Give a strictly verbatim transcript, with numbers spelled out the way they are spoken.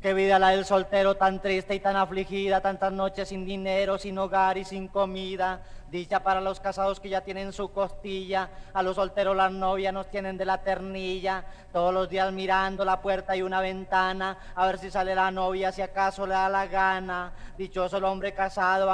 Qué vida la del soltero tan triste y tan afligida, tantas noches sin dinero, sin hogar y sin comida. Dicha para los casados que ya tienen su costilla, a los solteros las novias nos tienen de la ternilla, todos los días mirando la puerta y una ventana, a ver si sale la novia, si acaso le da la gana. Dichoso el hombre casado,